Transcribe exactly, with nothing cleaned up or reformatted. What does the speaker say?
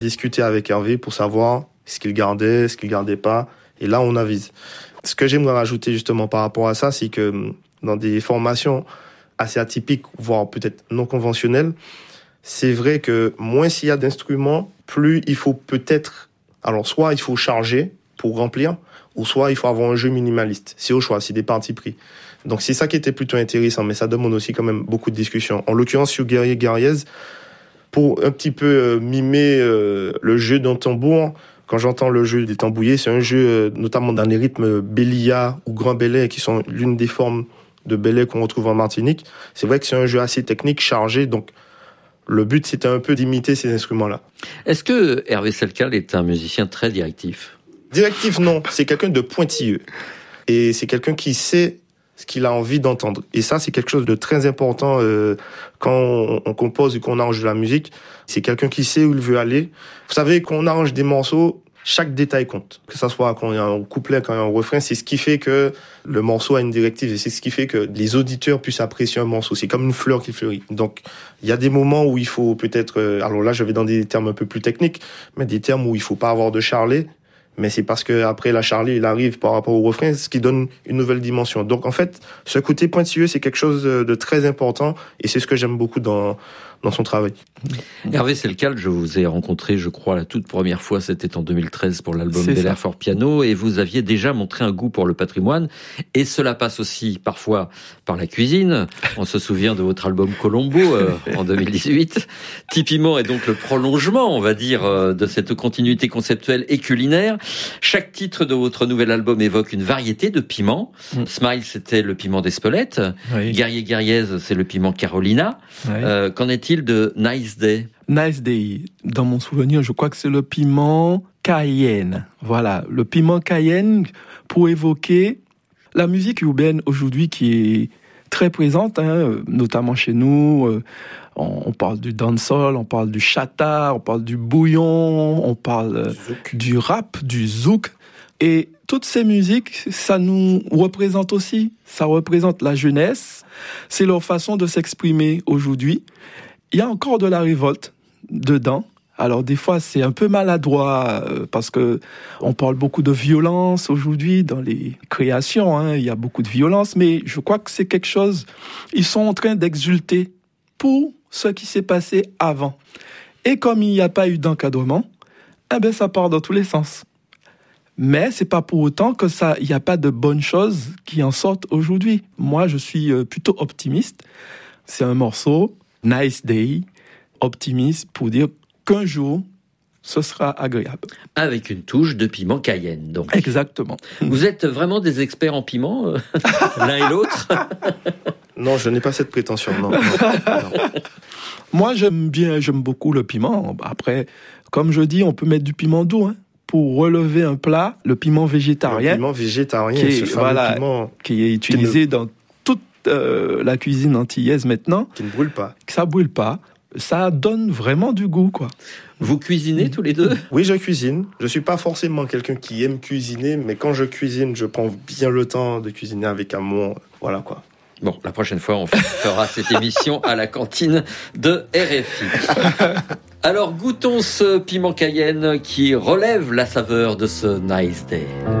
discuter avec Hervé pour savoir ce qu'il gardait, ce qu'il gardait pas. Et là, on avise. Ce que j'aimerais rajouter justement par rapport à ça, c'est que dans des formations assez atypiques, voire peut-être non conventionnelles, c'est vrai que moins s'il y a d'instruments, plus il faut peut-être... Alors, soit il faut charger pour remplir, ou soit il faut avoir un jeu minimaliste. C'est au choix, c'est des partis pris. Donc, c'est ça qui était plutôt intéressant, mais ça demande aussi quand même beaucoup de discussions. En l'occurrence, sur Guerrier Guerriez, pour un petit peu euh, mimer euh, le jeu d'un tambour, quand j'entends le jeu des tambouillés, c'est un jeu euh, notamment dans les rythmes bélia ou grand belay, qui sont l'une des formes de belay qu'on retrouve en Martinique. C'est vrai que c'est un jeu assez technique, chargé, donc le but c'était un peu d'imiter ces instruments-là. Est-ce que Hervé Selcal est un musicien très directif ? Directif, non. C'est quelqu'un de pointilleux. Et c'est quelqu'un qui sait ce qu'il a envie d'entendre. Et ça, c'est quelque chose de très important euh, quand on, on compose et qu'on arrange de la musique. C'est quelqu'un qui sait où il veut aller. Vous savez, quand on arrange des morceaux, chaque détail compte. Que ça soit quand il y a un couplet, quand il y a un refrain, c'est ce qui fait que le morceau a une directive et c'est ce qui fait que les auditeurs puissent apprécier un morceau. C'est comme une fleur qui fleurit. Donc, il y a des moments où il faut peut-être... Euh, alors là, je vais dans des termes un peu plus techniques, mais des termes où il faut pas avoir de charlet. Mais c'est parce que après la charlie, il arrive par rapport au refrain, ce qui donne une nouvelle dimension. Donc en fait, ce côté pointilleux, c'est quelque chose de très important et c'est ce que j'aime beaucoup dans dans son travail. Hervé Selcal, je vous ai rencontré, je crois, la toute première fois, c'était en deux mille treize pour l'album Bel Air for Piano, et vous aviez déjà montré un goût pour le patrimoine, et cela passe aussi parfois par la cuisine. On se souvient de votre album Colombo euh, en deux mille dix-huit. Tipiment est donc le prolongement, on va dire, euh, de cette continuité conceptuelle et culinaire. Chaque titre de votre nouvel album évoque une variété de piments. Mm. Smile, c'était le piment d'Espelette. Oui. Guerrier Guerriez, c'est le piment Carolina. Oui. Euh, qu'en est-il de Nice Day? Nice Day, dans mon souvenir, je crois que c'est le piment cayenne. Voilà, le piment cayenne pour évoquer la musique urbaine aujourd'hui qui est très présente, hein, notamment chez nous. Euh, on, on parle du dancehall, on parle du chata, on parle du bouillon, on parle du, du rap, du zouk. Et toutes ces musiques, ça nous représente aussi. Ça représente la jeunesse. C'est leur façon de s'exprimer aujourd'hui. Il y a encore de la révolte dedans. Alors des fois c'est un peu maladroit euh, parce que on parle beaucoup de violence aujourd'hui dans les créations, hein, il y a beaucoup de violence, mais je crois que c'est quelque chose, ils sont en train d'exulter pour ce qui s'est passé avant. Et comme il n'y a pas eu d'encadrement, eh ben ça part dans tous les sens. Mais c'est pas pour autant que ça, il n'y a pas de bonnes choses qui en sortent aujourd'hui. Moi je suis plutôt optimiste. C'est un morceau Nice Day, optimiste pour dire qu'un jour, ce sera agréable. Avec une touche de piment cayenne, donc. Exactement. Vous êtes vraiment des experts en piment, euh, l'un et l'autre? Non, je n'ai pas cette prétention, non. non, non. Moi, j'aime bien, j'aime beaucoup le piment. Après, comme je dis, on peut mettre du piment doux, hein, pour relever un plat, le piment végétarien. Le piment végétarien, qui est, ce voilà, piment qui est utilisé qui ne... dans Euh, la cuisine antillaise maintenant, qui ne brûle pas, que ça brûle pas, ça donne vraiment du goût, quoi. Vous cuisinez tous les deux? Oui, je cuisine. Je suis pas forcément quelqu'un qui aime cuisiner, mais quand je cuisine, je prends bien le temps de cuisiner avec amour. Voilà quoi. Bon, la prochaine fois, on fera cette émission à la cantine de R F I. Alors, goûtons ce piment cayenne qui relève la saveur de ce Nice Day.